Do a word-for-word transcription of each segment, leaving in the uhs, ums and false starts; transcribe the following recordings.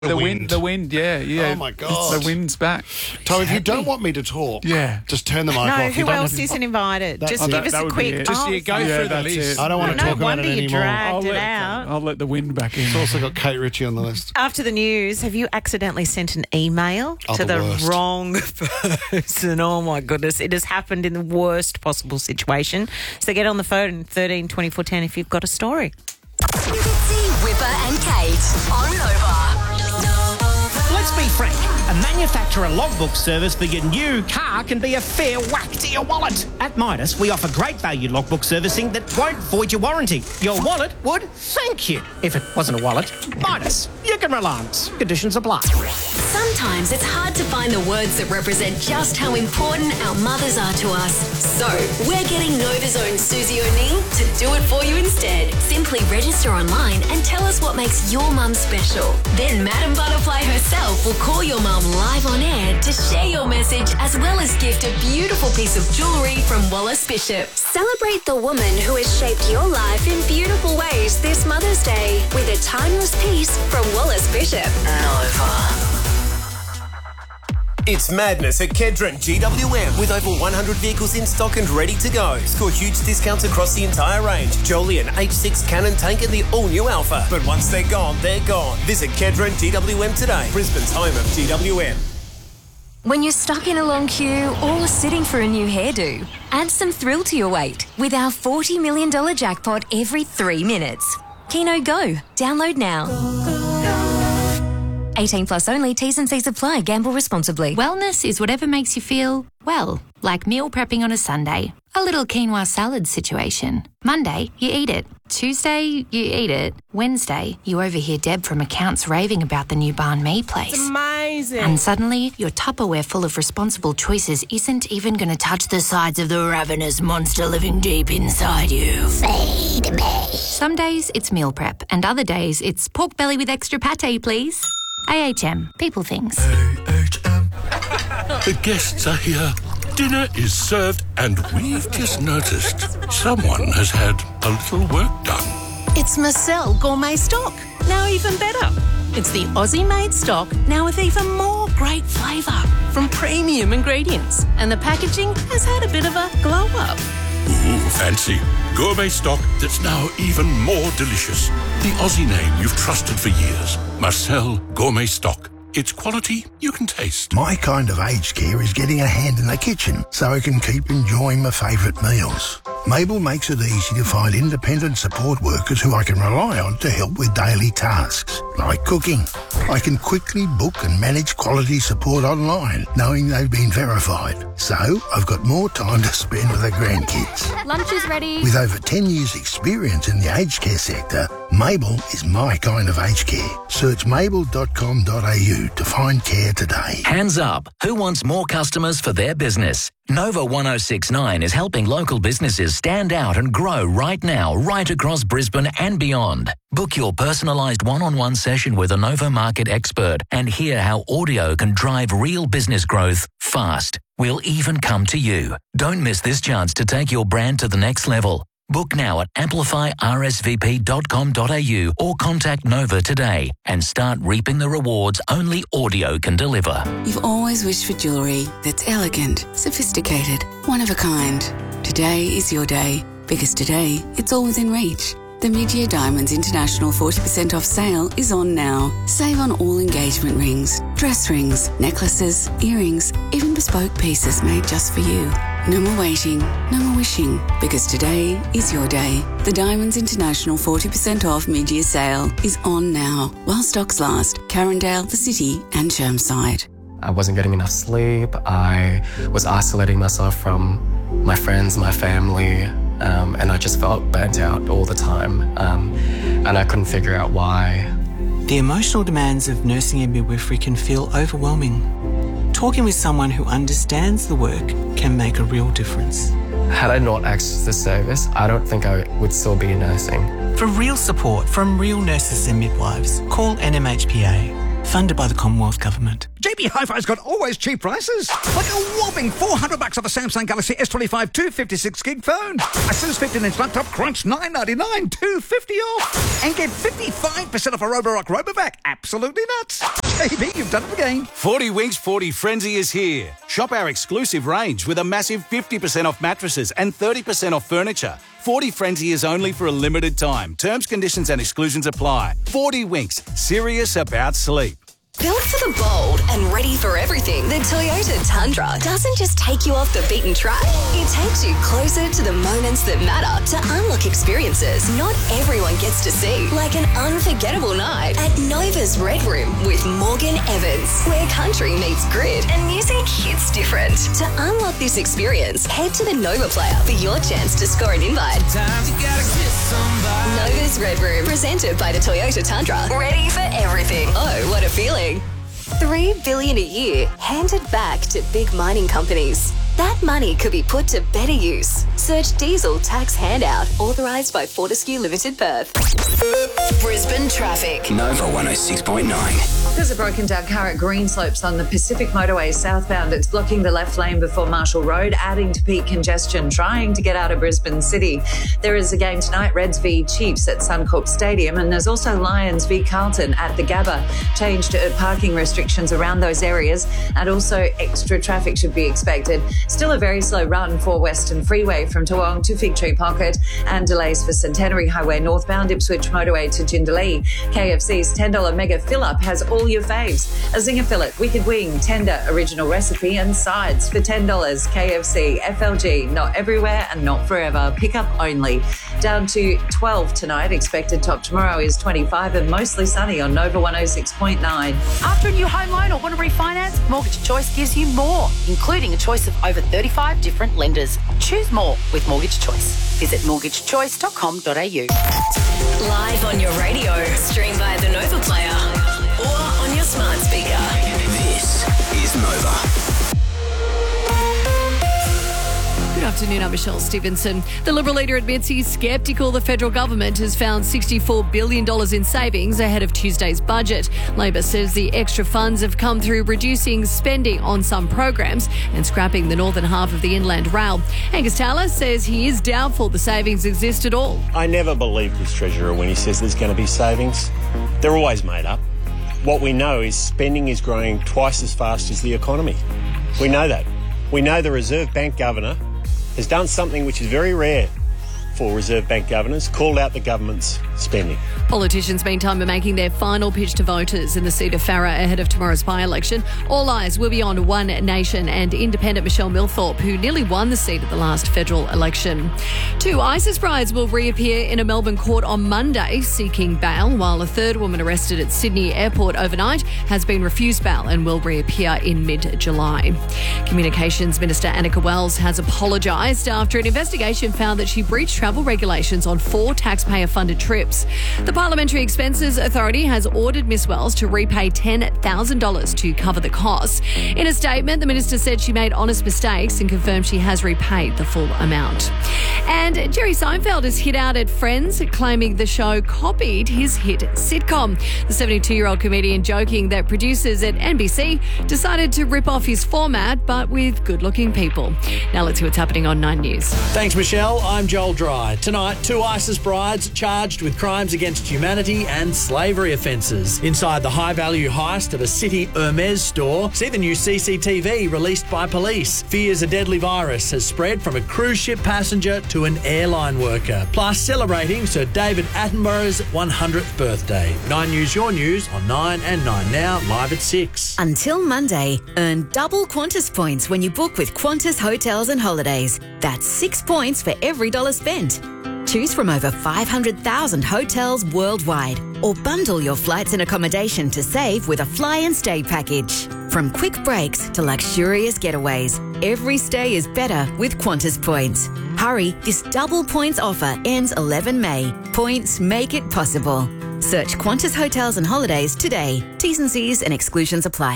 The, the wind. wind. The wind, yeah, yeah. Oh, my God. It's the wind's back. Tom, if you don't want me to talk, yeah, just turn the mic no, off. No, You who don't else have to- isn't invited? That- just oh, give that- us that a would be quick... it. Just oh, you go yeah, through the that's list. it. I don't want to no talk about wonder it you anymore. dragged I'll it let, out. I'll let the wind back in. It's also got Kate Ritchie on the list. After the news, have you accidentally sent an email Oh, to the the, worst. wrong person? Oh, my goodness. It has happened in the worst possible situation. So get on the phone, thirteen twenty-four ten, if you've got a story. Fitzy, Whipper and Kate on Nova. Let's be frank, a manufacturer logbook service for your new car can be a fair whack to your wallet. At Midas, we offer great value logbook servicing that won't void your warranty. Your wallet would thank you. If it wasn't a wallet, Midas, you can relax. Conditions apply. Sometimes it's hard to find the words that represent just how important our mothers are to us. So, we're getting Nova's own Susie O'Neill to do it for you instead. Simply register online and tell us what makes your mum special. Then Madam Butterfly herself will call your mum live on air to share your message as well as gift a beautiful piece of jewellery from Wallace Bishop. Celebrate the woman who has shaped your life in beautiful ways this Mother's Day with a timeless piece from Wallace Bishop. Nova. It's madness at Kedron G W M with over one hundred vehicles in stock and ready to go. Score huge discounts across the entire range. Jolyon H six Cannon Tank and the all-new Alpha. But once they're gone, they're gone. Visit Kedron G W M today, Brisbane's home of G W M. When you're stuck in a long queue or sitting for a new hairdo, add some thrill to your wait with our forty million dollars jackpot every three minutes. Keno Go. Download now. eighteen plus only. T's and C's apply. Gamble responsibly. Wellness is whatever makes you feel, well, like meal prepping on a Sunday. A little quinoa salad situation. Monday, you eat it. Tuesday, you eat it. Wednesday, you overhear Deb from accounts raving about the new banh mi place. It's amazing. And suddenly, your Tupperware full of responsible choices isn't even going to touch the sides of the ravenous monster living deep inside you. Feed me. Some days, it's meal prep, and other days, it's pork belly with extra pate, please. A H M. People things. A H M. The guests are here. Dinner is served, and we've just noticed someone has had a little work done. It's Marcel Gourmet Stock, now even better. It's the Aussie-made stock, now with even more great flavour from premium ingredients. And the packaging has had a bit of a glow-up. Ooh, fancy. Gourmet stock that's now even more delicious. The Aussie name you've trusted for years. Marcel Gourmet Stock. It's quality you can taste. My kind of aged care is getting a hand in the kitchen so I can keep enjoying my favourite meals. Mabel makes it easy to find independent support workers who I can rely on to help with daily tasks, like cooking. I can quickly book and manage quality support online, knowing they've been verified. So I've got more time to spend with the grandkids. Lunch is ready. With over ten years' experience in the aged care sector, Mabel is my kind of aged care. Search mabel dot com dot a u to find care today. Hands up. Who wants more customers for their business? Nova one oh six nine is helping local businesses stand out and grow right now, right across Brisbane and beyond. Book your personalised one-on-one session with a Nova Market expert and hear how audio can drive real business growth fast. We'll even come to you. Don't miss this chance to take your brand to the next level. Book now at amplify r s v p dot com dot a u or contact Nova today and start reaping the rewards only audio can deliver. You've always wished for jewellery that's elegant, sophisticated, one of a kind. Today is your day, because today it's all within reach. The Mid-Year Diamonds International forty percent off sale is on now. Save on all engagement rings, dress rings, necklaces, earrings, even bespoke pieces made just for you. No more waiting, no more wishing, because today is your day. The Diamonds International forty percent off mid-year sale is on now, while stocks last. Carindale, the City and Chermside. I wasn't getting enough sleep. I was isolating myself from my friends, my family, um, and I just felt burnt out all the time, um, and I couldn't figure out why. The emotional demands of nursing and midwifery can feel overwhelming. Talking with someone who understands the work can make a real difference. Had I not accessed this service, I don't think I would still be nursing. For real support from real nurses and midwives, call N M H P A Funded by the Commonwealth Government. J B Hi-Fi's got always cheap prices. Like a whopping four hundred bucks off a Samsung Galaxy S twenty-five two fifty-six gig phone. Asus fifteen inch laptop Crunch nine ninety-nine, two fifty off. And get fifty-five percent off a Roborock Robovac. Absolutely nuts. J B, you've done it again. forty Winks forty Frenzy is here. Shop our exclusive range with a massive fifty percent off mattresses and thirty percent off furniture. forty Frenzy is only for a limited time. Terms, conditions and exclusions apply. forty Winks. Serious about sleep. Built for the bold and ready for everything, the Toyota Tundra doesn't just take you off the beaten track. It takes you closer to the moments that matter to unlock experiences not everyone gets to see, like an unforgettable night at Nova's Red Room with Morgan Evans, where country meets grid and music hits different. To unlock this experience, head to the Nova Player for your chance to score an invite. Nova's Red Room, presented by the Toyota Tundra, ready for everything. Oh, what a feeling. Three billion dollars a year handed back to big mining companies. That money could be put to better use. Search diesel tax handout authorised by Fortescue Limited Perth. Brisbane traffic. Nova one oh six point nine. There's a broken down car at Greenslopes on the Pacific Motorway southbound. It's blocking the left lane before Marshall Road, adding to peak congestion, trying to get out of Brisbane City. There is a game tonight, Reds v Chiefs at Suncorp Stadium, and there's also Lions v Carlton at the Gabba. Changed uh, parking restrictions around those areas, and also extra traffic should be expected. Still a very slow run for Western Freeway from Toowong to Fig Tree Pocket, and delays for Centenary Highway northbound, Ipswich Motorway to Jindalee. K F C's ten dollars mega fill-up has all your faves. A zinger fillet, wicked wing, tender, original recipe and sides for ten dollars. K F C, F L G, not everywhere and not forever. Pick up only. Down to twelve tonight. Expected top tomorrow is twenty-five and mostly sunny on Nova one oh six point nine. After a new home loan or want to refinance, Mortgage Choice gives you more, including a choice of over thirty-five different lenders. Choose more with Mortgage Choice. Visit mortgage choice dot com dot a u. Live on your radio, stream via the Nova Player or on your smart speaker. This is Nova. Good afternoon, I'm Michelle Stevenson. The Liberal leader admits he's sceptical the federal government has found sixty-four billion dollars in savings ahead of Tuesday's budget. Labor says the extra funds have come through reducing spending on some programs and scrapping the northern half of the Inland Rail. Angus Taylor says he is doubtful the savings exist at all. I never believe this Treasurer when he says there's going to be savings. They're always made up. What we know is spending is growing twice as fast as the economy. We know that. We know the Reserve Bank Governor has done something which is very rare for Reserve Bank governors, called out the government's spending. Politicians, meantime, are making their final pitch to voters in the seat of Farrer ahead of tomorrow's by-election. All eyes will be on One Nation and independent Michelle Milthorpe, who nearly won the seat at the last federal election. Two ISIS brides will reappear in a Melbourne court on Monday seeking bail, while a third woman arrested at Sydney Airport overnight has been refused bail and will reappear in mid-July. Communications Minister Annika Wells has apologised after an investigation found that she breached travel regulations on four taxpayer-funded trips. The Parliamentary Expenses Authority has ordered Miss Wells to repay ten thousand dollars to cover the costs. In a statement, the minister said she made honest mistakes and confirmed she has repaid the full amount. And Jerry Seinfeld is hit out at Friends, claiming the show copied his hit sitcom. The seventy-two-year-old comedian joking that producers at N B C decided to rip off his format, but with good-looking people. Now let's see what's happening on Nine News. Thanks, Michelle. I'm Joel Dry. Tonight, two ISIS brides charged with crimes against humanity and slavery offences. Inside the high-value heist of a City Hermes store, see the new C C T V released by police. Fears a deadly virus has spread from a cruise ship passenger to an airline worker. Plus, celebrating Sir David Attenborough's one hundredth birthday. Nine News, your news on Nine and Nine Now, live at six. Until Monday, earn double Qantas points when you book with Qantas Hotels and Holidays. That's six points for every dollar spent. Choose from over five hundred thousand hotels worldwide, or bundle your flights and accommodation to save with a fly and stay package. From quick breaks to luxurious getaways, every stay is better with Qantas points. Hurry, this double points offer ends eleven May. Points make it possible. Search Qantas Hotels and Holidays today. T's and C's and exclusions apply.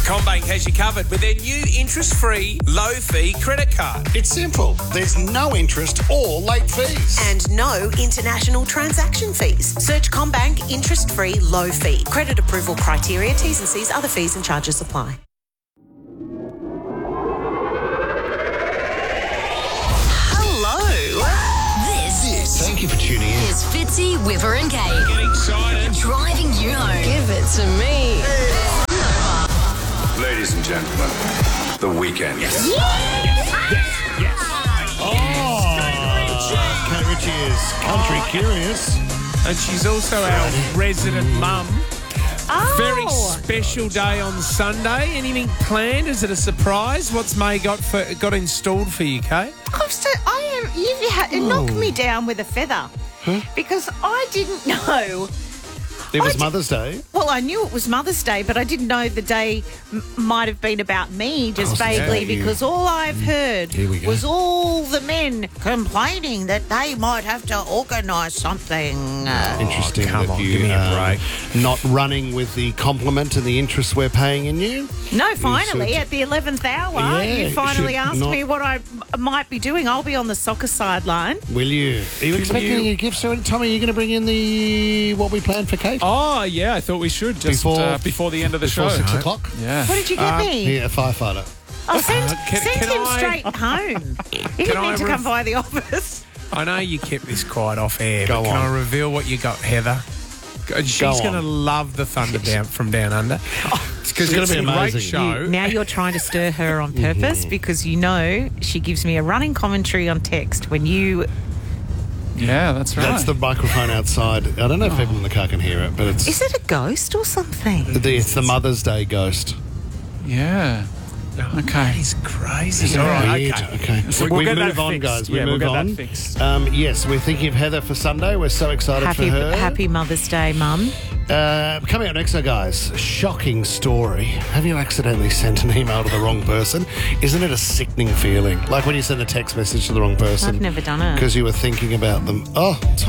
CommBank has you covered with their new interest-free, low-fee credit card. It's simple. There's no interest or late fees. And no international transaction fees. Search CommBank interest-free, low-fee. Credit approval criteria, T's and C's, other fees and charges apply. Thank you for tuning in. Here's Fitzy, Whipper and Kate. Get excited. Driving you home. Give it to me. Ladies and gentlemen, The Weekend. Yes. Oh, Kate Ritchie is country curious. And she's also our resident mum. Oh. Very special day on Sunday. Anything planned? Is it a surprise? What's May got for, got installed for you, Kate? I'm so, I am. You've had, it knocked me down with a feather Huh? because I didn't know. It was I Mother's Day. Well, I knew it was Mother's Day, but I didn't know the day m- might have been about me, just Oh, vaguely, yeah, you- because all I've heard Here we go. was all the men complaining that they might have to organise something. Uh, Interesting. come that on, you, give me a um, break. Not running with the compliment and the interest we're paying in you. no, You finally, should- at the eleventh hour, Yeah, you you finally should asked not- me what I m- might be doing. I'll be on the soccer sideline. Will you? Are you expecting you- any gifts? So, Tommy, are you going to bring in the what we planned for Kate? Oh, yeah, I thought we should just Before- uh, before the end of the Before show. six o'clock? Yeah. What did you get Um, me? Yeah, a firefighter. Oh, send, Uh, can- send can him I- straight home. He didn't I need to rev- come by the office. I know you kept this quiet off air, Go but can on. I reveal what you got, Heather? She's Go going to on. love the Thunder down from Down Under. It's gonna be a great amazing. show. You- now you're trying to stir her on purpose because you know she gives me a running commentary on text when you... Yeah, that's right. That's the microphone outside. I don't know if people in the car can hear it, but it's Is it a ghost or something? the, it's the Mother's Day ghost. Yeah. Okay. He's crazy. Isn't All it right, weird? okay. Okay. So we we'll get move that on, fixed. guys. We Yeah, we'll move get that on. fixed. Um, yes, we're thinking of Heather for Sunday. We're so excited Happy, for her. happy Mother's Day, Mum. Uh, coming up next, though, guys, shocking story. Have you accidentally sent an email to the wrong person? Isn't it a sickening feeling? Like when you send a text message to the wrong person. I've never done it. Because you were thinking about them. Oh,